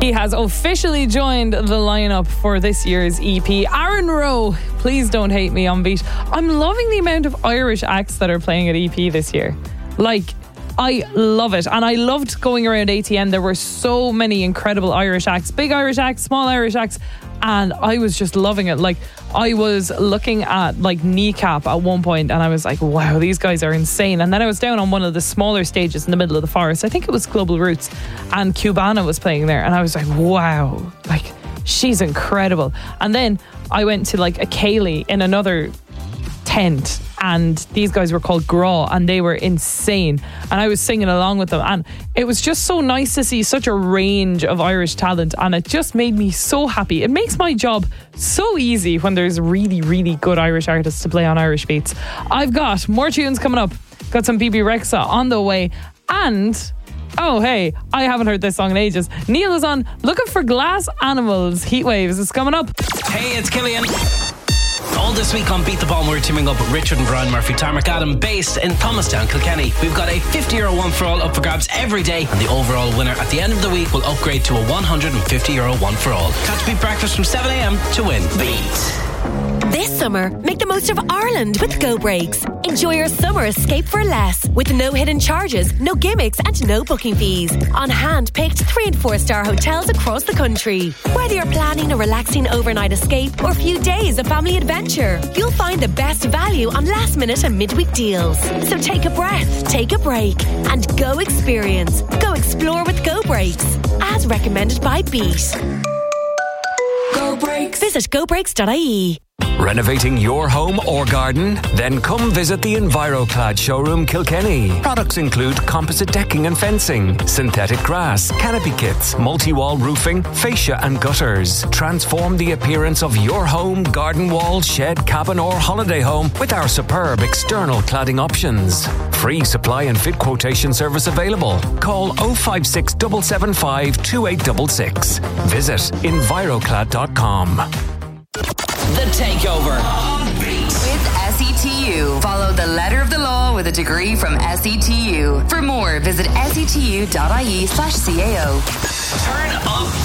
He has officially joined the lineup for this year's EP. Aaron Rowe, please don't hate me on beat. I'm loving the amount of Irish acts that are playing at EP this year. Like, I love it. And I loved going around ATN. There were so many incredible Irish acts, big Irish acts, small Irish acts. And I was just loving it. Like, I was looking at like Kneecap at one point and I was like, wow, these guys are insane. And then I was down on one of the smaller stages in the middle of the forest. I think it was Global Roots, and Cubana was playing there. And I was like, wow, like, she's incredible. And then I went to like a Kaylee in another tent, and these guys were called Graw, and they were insane, and I was singing along with them, and it was just so nice to see such a range of Irish talent, and it just made me so happy. It makes my job so easy when there's really, really good Irish artists to play on Irish beats. I've got more tunes coming up, got some BB Rexa on the way, and oh hey, I haven't heard this song in ages. Neil is on Looking for Glass Animals. Heatwaves is coming up. Hey, it's Killian. All this week on Beat the Bomb, we're teaming up with Richard and Brian Murphy, Tarmac Adam, based in Thomastown, Kilkenny. We've got a €50 one for all up for grabs every day, and the overall winner at the end of the week will upgrade to a €150 one for all. Catch Beat Breakfast from 7 a.m. to win. Beat. This summer, make the most of Ireland with Go Breaks. Enjoy your summer escape for less, with no hidden charges, no gimmicks and no booking fees. On hand-picked 3- and 4-star hotels across the country. Whether you're planning a relaxing overnight escape or a few days of family adventure, you'll find the best value on last-minute and midweek deals. So take a breath, take a break, and go experience. Go explore with Go Breaks, as recommended by Beat. Go Breaks. Visit gobreaks.ie. Renovating your home or garden? Then come visit the EnviroClad showroom Kilkenny. Products include composite decking and fencing, synthetic grass, canopy kits, multi-wall roofing, fascia and gutters. Transform the appearance of your home, garden wall, shed, cabin or holiday home with our superb external cladding options. Free supply and fit quotation service available. Call 056 775 2866. Visit enviroclad.com. The Takeover. With SETU. Follow the letter of the law with a degree from SETU. For more, visit setu.ie/CAO. Turn up